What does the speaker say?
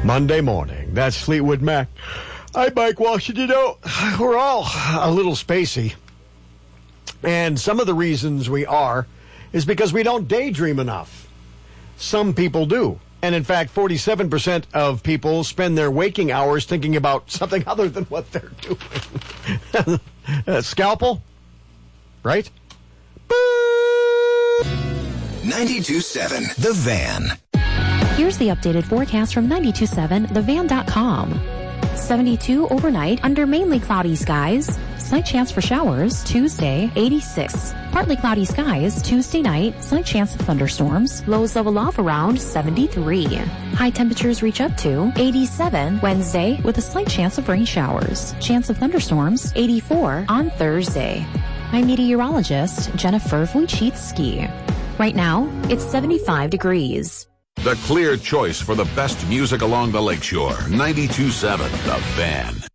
Monday morning. That's Fleetwood Mac. I'm Mike Washington. We're all a little spacey. And some of the reasons we are is because we don't daydream enough. Some people do. And in fact, 47% of people spend their waking hours thinking about something other than what they're doing. Scalpel? Right? 92.7 The Van. Here's the updated forecast from 92.7thevan.com. 72 overnight under mainly cloudy skies. Slight chance for showers Tuesday, 86. Partly cloudy skies Tuesday night. Slight chance of thunderstorms. Lows level off around 73. High temperatures reach up to 87 Wednesday with a slight chance of rain showers. Chance of thunderstorms 84 on Thursday. I'm meteorologist Jennifer Wojcicki. Right now, it's 75 degrees. The clear choice for the best music along the lakeshore. 92.7 The Van.